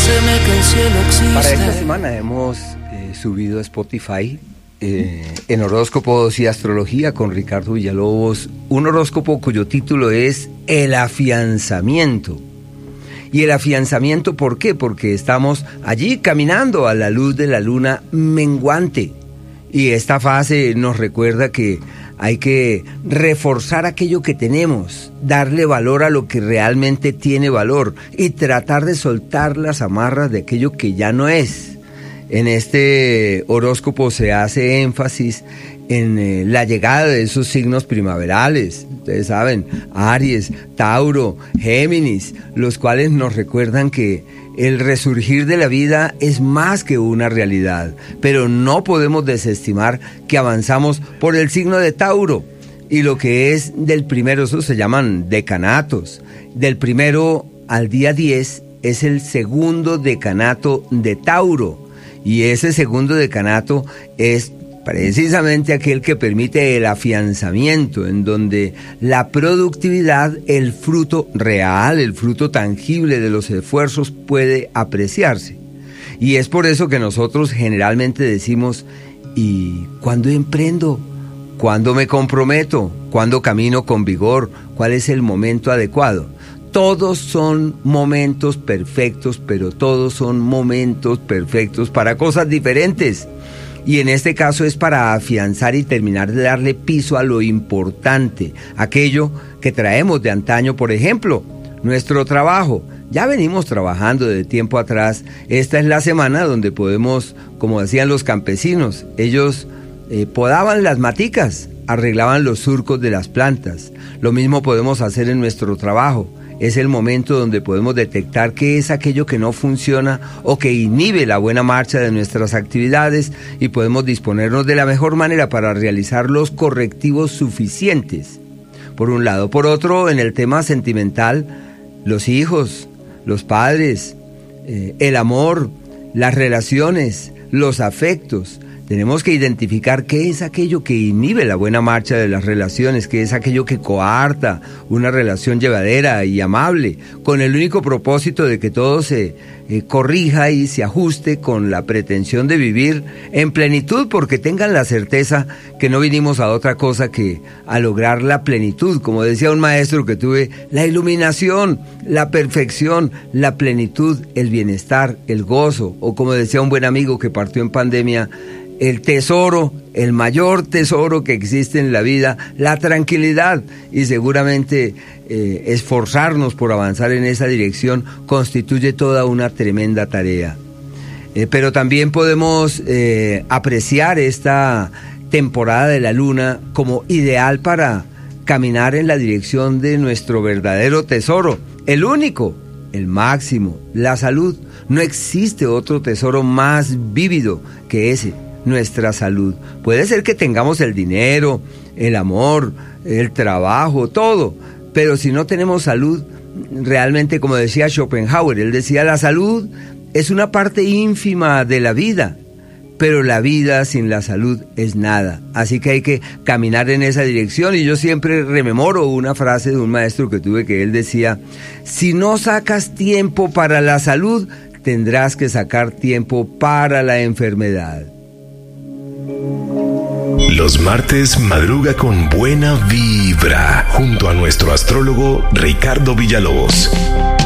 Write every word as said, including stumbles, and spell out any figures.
parecerme que el cielo existe. Para esta semana hemos eh, subido a Spotify eh, en Horóscopos y Astrología con Ricardo Villalobos un horóscopo cuyo título es El Afianzamiento. Y el afianzamiento, ¿por qué? Porque estamos allí caminando a la luz de la luna menguante. Y esta fase nos recuerda que hay que reforzar aquello que tenemos, darle valor a lo que realmente tiene valor y tratar de soltar las amarras de aquello que ya no es. En este horóscopo se hace énfasis en eh, la llegada de esos signos primaverales, ustedes saben, Aries, Tauro, Géminis, los cuales nos recuerdan que el resurgir de la vida es más que una realidad, pero no podemos desestimar que avanzamos por el signo de Tauro, y lo que es del primero, esos se llaman decanatos, del primero al día diez es el segundo decanato de Tauro, y ese segundo decanato es precisamente aquel que permite el afianzamiento, en donde la productividad, el fruto real, el fruto tangible de los esfuerzos puede apreciarse. Y es por eso que nosotros generalmente decimos, ¿y cuándo emprendo? ¿Cuándo me comprometo? ¿Cuándo camino con vigor? ¿Cuál es el momento adecuado? Todos son momentos perfectos, pero todos son momentos perfectos para cosas diferentes. Y en este caso es para afianzar y terminar de darle piso a lo importante, aquello que traemos de antaño, por ejemplo, nuestro trabajo. Ya venimos trabajando de tiempo atrás. Esta es la semana donde podemos, como decían los campesinos, ellos eh, podaban las maticas, arreglaban los surcos de las plantas. Lo mismo podemos hacer en nuestro trabajo. Es el momento donde podemos detectar qué es aquello que no funciona o que inhibe la buena marcha de nuestras actividades y podemos disponernos de la mejor manera para realizar los correctivos suficientes. Por un lado. Por otro, en el tema sentimental, los hijos, los padres, eh, el amor, las relaciones, los afectos. Tenemos que identificar qué es aquello que inhibe la buena marcha de las relaciones, qué es aquello que coarta una relación llevadera y amable, con el único propósito de que todo se eh, corrija y se ajuste con la pretensión de vivir en plenitud, porque tengan la certeza que no vinimos a otra cosa que a lograr la plenitud. Como decía un maestro que tuve, la iluminación, la perfección, la plenitud, el bienestar, el gozo, o como decía un buen amigo que partió en pandemia, el tesoro, el mayor tesoro que existe en la vida, la tranquilidad, y seguramente eh, esforzarnos por avanzar en esa dirección constituye toda una tremenda tarea. Eh, pero también podemos eh, apreciar esta temporada de la luna como ideal para caminar en la dirección de nuestro verdadero tesoro, el único, el máximo, la salud. No existe otro tesoro más vívido que ese. Nuestra salud. Puede ser que tengamos el dinero, el amor, el trabajo, todo, pero si no tenemos salud, realmente, como decía Schopenhauer, él decía, la salud es una parte ínfima de la vida, pero la vida sin la salud es nada. Así que hay que caminar en esa dirección, y yo siempre rememoro una frase de un maestro que tuve, que él decía, si no sacas tiempo para la salud, tendrás que sacar tiempo para la enfermedad. Los martes madruga con buena vibra, junto a nuestro astrólogo Ricardo Villalobos.